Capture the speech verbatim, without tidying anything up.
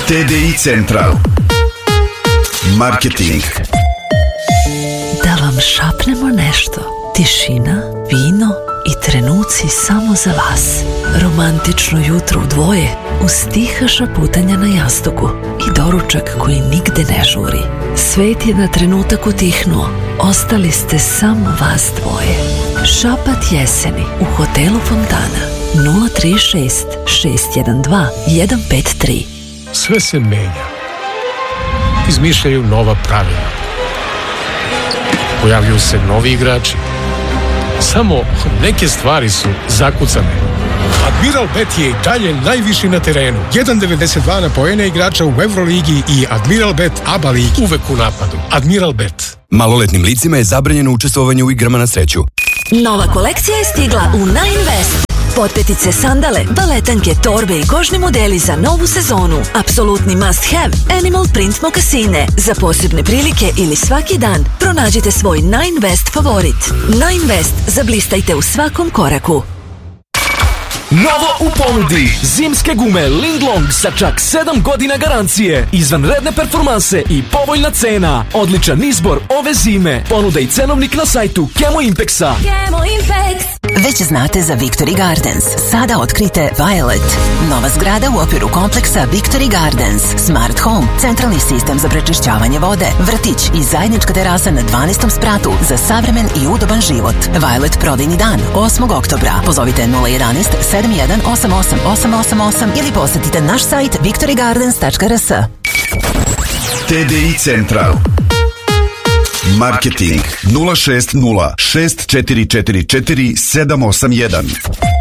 T D I Central. Marketing. Da vam šapnemo nešto. Tišina, vino i trenuci samo za vas. Romantično jutro u dvoje uz tiha šaputanja na jastuku i doručak koji nigde ne žuri. Svet je na trenutak utihnuo. Ostali ste samo vas dvoje. Šapat jeseni u hotelu Fontana. nula tri šest šest jedan dva jedan pet tri. Sve se menja. Izmišljaju nova pravila. Pojavljuju se novi igrači. Samo neke stvari su zakucane. Admiral Bet je i dalje najviši na terenu. jedan zarez devedeset dva na poene igrača u Euroligi i Admiral Bet A B A ligi. Uvek u napadu. Admiral Bet. Maloletnim licima je zabranjeno učestvovanje u igrama na sreću. Nova kolekcija je stigla u Nine West. Potpetice, sandale, baletanke, torbe i kožni modeli za novu sezonu. Apsolutni must have, animal print mokasine. Za posebne prilike ili svaki dan pronađite svoj Nine West favorit. Nine West, zablistajte u svakom koraku. Novo u ponudi, zimske gume Linglong sa čak sedam godina garancije, izvanredne performanse i povoljna cena. Odličan izbor ove zime. Ponuda i cenovnik na sajtu Kemo Impexa. Kemo Impex. Već znate za Victory Gardens. Sada otkrite Violet. Nova zgrada u okviru kompleksa Victory Gardens. Smart Home, centralni sistem za prečišćavanje vode, vrtić i zajednička terasa na dvanaestom spratu za savremen i udoban život. Violet prodajni dan osmog oktobra. Pozovite nula jedan sedam jedan osam osam osam osam osam ili posetite naš sajt victory gardens tačka r s. T D I Central. Marketing nula šest nula šest četiri četiri četiri sedam osam jedan.